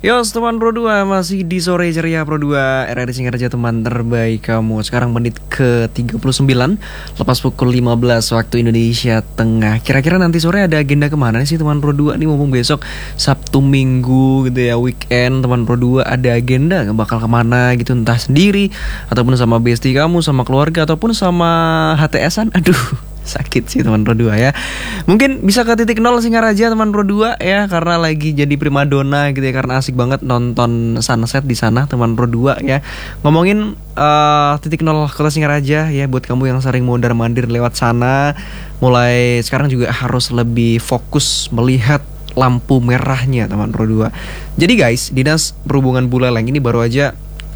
Yos teman Pro 2, masih di sore ceria Pro 2 RRI Singaraja, teman terbaik kamu. Sekarang menit ke 39, lepas pukul 15 waktu Indonesia Tengah. Kira-kira nanti sore ada agenda kemana sih teman Pro 2 nih? Mumpung besok Sabtu Minggu gitu ya, weekend. Teman Pro 2 ada agenda bakal kemana gitu, entah sendiri ataupun sama bestie kamu, sama keluarga, ataupun sama HTS-an. Aduh, sakit sih teman Pro 2 ya. Mungkin bisa ke titik nol Singaraja teman Pro 2 ya, karena lagi jadi primadona gitu ya, karena asik banget nonton sunset di sana teman Pro 2 ya. Ngomongin titik nol Kota Singaraja ya, buat kamu yang sering mondar-mandir lewat sana, mulai sekarang juga harus lebih fokus melihat lampu merahnya teman Pro 2. Jadi guys, Dinas Perhubungan Buleleng ini baru aja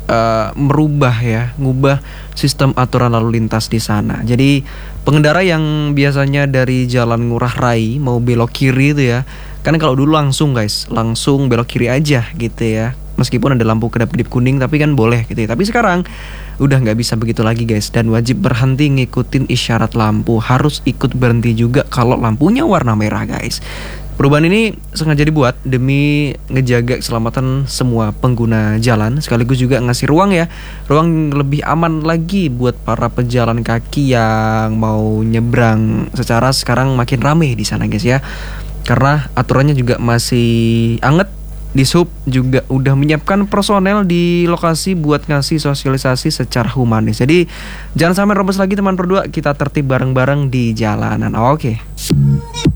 ngubah sistem aturan lalu lintas di sana. Jadi pengendara yang biasanya dari Jalan Ngurah Rai mau belok kiri itu ya, kan kalau dulu langsung belok kiri aja gitu ya, meskipun ada lampu kedap-kedip kuning tapi kan boleh gitu ya. Tapi sekarang udah nggak bisa begitu lagi guys, dan wajib berhenti ngikutin isyarat lampu, harus ikut berhenti juga kalau lampunya warna merah guys. Perubahan ini sengaja dibuat demi ngejaga keselamatan semua pengguna jalan, sekaligus juga ngasih ruang lebih aman lagi buat para pejalan kaki yang mau nyebrang. Secara sekarang makin rame di sana guys ya, karena aturannya juga masih anget. Dishub juga udah menyiapkan personel di lokasi buat ngasih sosialisasi secara humanis. Jadi jangan sampai robos lagi teman Pro 2, kita tertib bareng-bareng di jalanan. Oke.